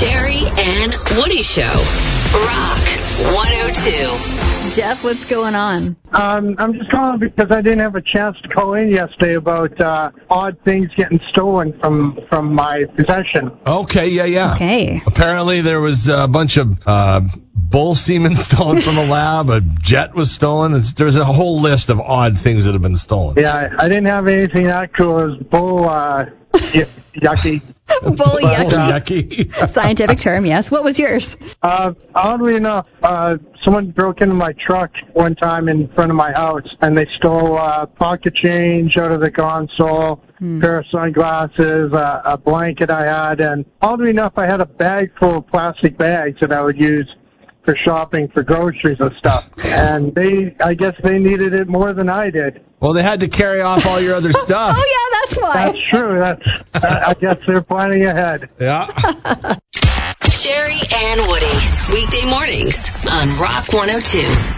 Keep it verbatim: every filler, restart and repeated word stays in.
Sherry and Woody Show. Rock one oh two. Jeff, what's going on? Um, I'm just calling because I didn't have a chance to call in yesterday about uh, odd things getting stolen from, from my possession. Okay, yeah, yeah. Okay. Apparently there was a bunch of uh, bull semen stolen from a lab. A jet was stolen. It's, there's a whole list of odd things that have been stolen. Yeah, I didn't have anything that cool. It was bull uh, y- yucky. Bull Bull yucky. yucky. Scientific term, yes. What was yours? Uh, oddly enough, uh, someone broke into my truck one time in front of my house, and they stole uh, pocket change out of the console, hmm. pair of sunglasses, uh, a blanket I had, and oddly enough, I had a bag full of plastic bags that I would use for shopping for groceries and stuff. And they, I guess they needed it more than I did. Well, they had to carry off all your other stuff. Oh, yeah, that's why. That's true. That's, that, I guess they're planning ahead. Yeah. Sherry and Woody. Weekday mornings on Rock one oh two.